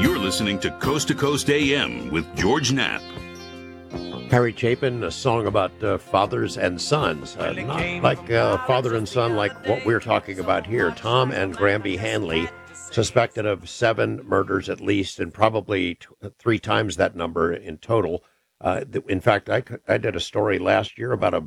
You're listening to Coast AM with George Knapp. Harry Chapin, a song about fathers and sons. Not like father and son like what we're talking about here. Tom and Granby Hanley, suspected of 7 murders at least, and probably 3 times that number in total. In fact, I did a story last year about a